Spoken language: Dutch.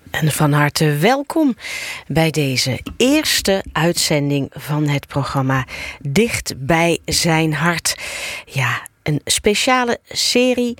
En van harte welkom bij deze eerste uitzending van het programma Dicht bij zijn hart. Ja, een speciale serie